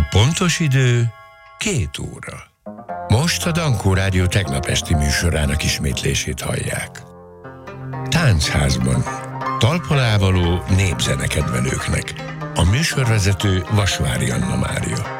pontos idő 2 óra. Most a Dankó Rádió tegnap esti műsorának ismétlését hallják. Táncházban. Talpon ávaló népzenekedvelőknek. A műsorvezető Vasvári Anna Mária.